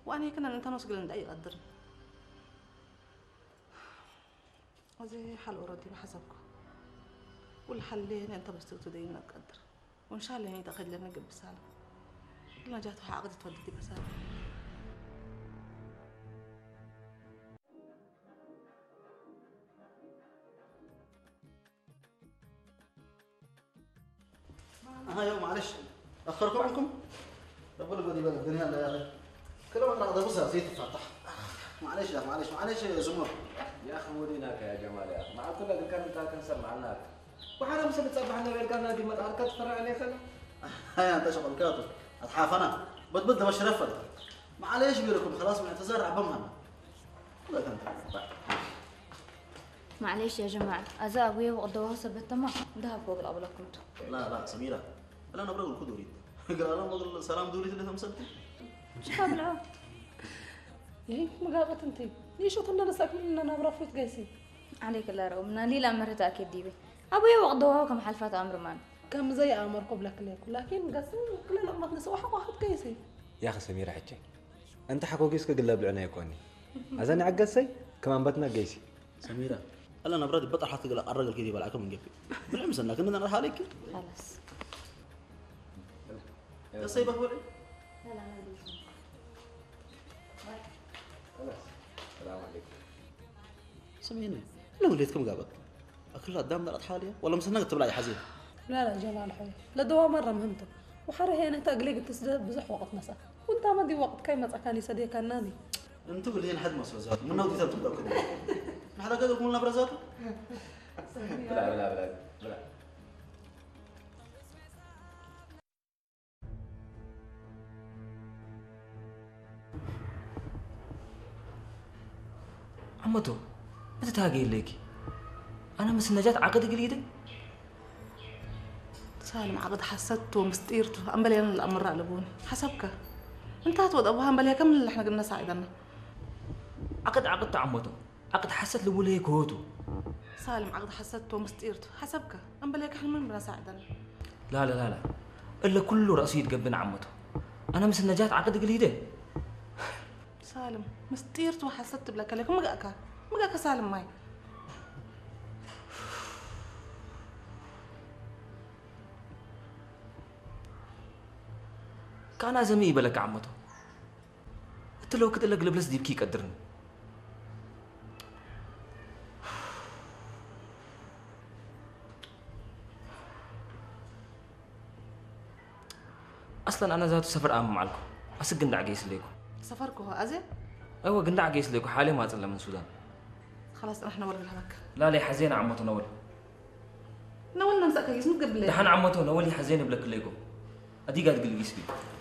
وأنا كنا أنت نوصل لنا أي قدر وزي حل أوردي بحسبكم والحلين أنت بس تدينا تقدر وإن شاء الله يتأخذ لنا قبل سالم كلنا جات عقد تودي بسالم يوم معلش أخركم عنكم ربنا قد يبارك الدنيا لا يا أخي كل ما نقضي بصها زيت تفتح معلش يا معلش يا زمر يا أخي موديناك يا جمال يا أخي مع كل هذا كان كان سمع عنك وحنا مش بتصبح لنا غير كان هذه ما تعرف تفرع عليه خلا هيا أنت شغل كاتب أتحاف أنا بتبدأ بشرفت معلش بيركم خلاص من اعتذار عبمها لا كنت معليش يا جماعة أذا أبوي وقضوها سبت ما ذهب فوق الأبلة كنت لا سميرة لا أنا برغل كدوري قال لهم بقول سلام دوري اللي تمسكتي شباب العام يهي مقابت انتي ليش وطلنا نسأك مننا أنا برافوت قيسي عليك الله رغمنا لي لا مرت أكيد ديبي أبوي وقضوها كم حلفات أمر مان كم زي أمر قبلك ليك لكن قسم كل لقمة نسوا حق واحد قيسي يا أخي سميرة حجي أنت حكوا قيسك قلب العناية كوني أذاني عقسي كمان بتنا قيسي سميرة هلا أنا برادي بطل حتى الرجل كذي بلعكم من قبل بالعمس إنك إننا نروح عليك خلاص يا سيبك وري لا أنا بدي خلاص السلام عليكم سميني لو وليتكم قابك أكلها قدام دارت حاليا ولا مسنقة تبلعي حزين لا جمال حي لدوا مرة مهمته وحره هنا تقليق تسدد بزح وقت مسا وانت ما دي وقت كاي مسا كان يسدي كان ناني انتوا اللي هنا حد مصر ذاته من نودي تبدا كده ما حدا قال لكم نبره ذاته بلا عمتو متى تاقي ليكي انا مس نجاة عقد قليدك سالم عقد حسدته ومستيرته أمبلي أنا الأمر علبوني حسبك أنت هتود أبوها أمبلي كم اللي إحنا قلنا ساعدنا عقد عمتو عقد حسد لبولي هيك هوتو سالم عقد حسدته ومستيرته حسبك أمبلي إحنا من بنا ساعدنا لا إلا كله رأسي يتقبل عمته أنا مس نجاة عقد قليدة سالم مستيرته وحسدت بلا كلك مقاك سالم ماي كان زمي بلك عمته انت لو كنت لك لبلس ديبكي قدرني اصلا انا ذات سفر امام معكم بس قندع قيس ليكم سفركم هو أزي ايوه قندع قيس ليكم حالي ما اطلع من السودان خلاص احنا ولا بالهمك لا لي حزين عمته نول نولنا مسأك يسمك قبل دحين عمته نولي حزين بلك ليكم ادي قاعد قل قيس لي